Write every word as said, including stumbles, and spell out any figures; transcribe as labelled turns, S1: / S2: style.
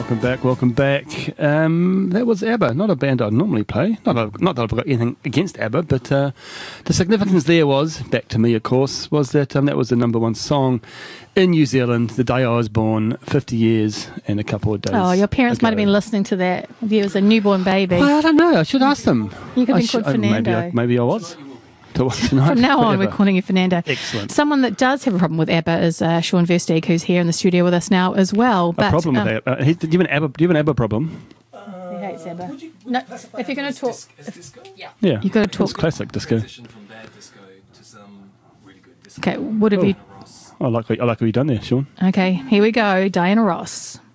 S1: Welcome back, welcome back. Um, that was ABBA, not a band I'd normally play. Not, a, not that I've got anything against ABBA, but uh, the significance there was, back to me of course, was that um, that was the number one song in New Zealand the day I was born, fifty years and a couple of days.
S2: Oh, your parents
S1: ago.
S2: might have been listening to that if you was a newborn baby.
S1: Well, I don't know, I should ask them.
S2: You could
S1: I
S2: have been called
S1: should-
S2: Fernando.
S1: Maybe I, maybe I was. To watch tonight.
S2: From now on,
S1: Whatever.
S2: we're calling you Fernando.
S1: Excellent.
S2: Someone that does have a problem with ABBA is uh, Sean Versteeg, who's here in the studio with us now as well. But,
S1: a problem
S2: um,
S1: with that. Uh, he- do you have an ABBA? Do you have an ABBA problem?
S2: He hates ABBA. No, if you're going to talk,
S1: Yeah,
S2: you've got to talk.
S1: It's classic disco.
S3: From bad disco to some really good disco.
S2: Okay, what have you?
S1: I like what, I like what you've done there, Sean.
S2: Okay, here we go. Diana Ross.